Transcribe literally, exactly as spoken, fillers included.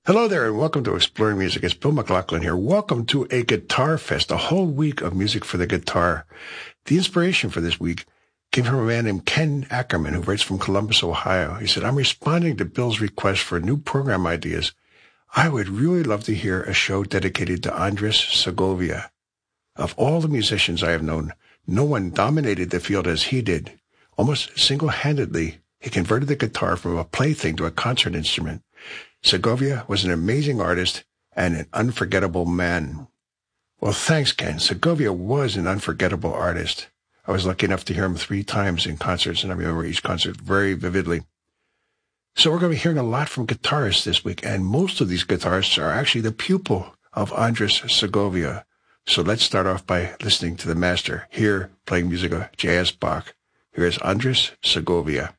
Hello there, and welcome to Exploring Music. It's Bill McLaughlin here. Welcome to a Guitar Fest, a whole week of music for the guitar. The inspiration for this week came from a man named Ken Ackerman, who writes from Columbus, Ohio. He said, I'm responding to Bill's request for new program ideas. I would really love to hear a show dedicated to Andres Segovia. Of all the musicians I have known, no one dominated the field as he did. Almost single-handedly, he converted the guitar from a plaything to a concert instrument. Segovia was an amazing artist and an unforgettable man. Well, thanks, Ken. Segovia was an unforgettable artist. I was lucky enough to hear him three times in concerts, and I remember each concert very vividly. So we're going to be hearing a lot from guitarists this week, and most of these guitarists are actually the pupil of Andres Segovia. So let's start off by listening to the master here playing music of J S. Bach. Here is Andres Segovia.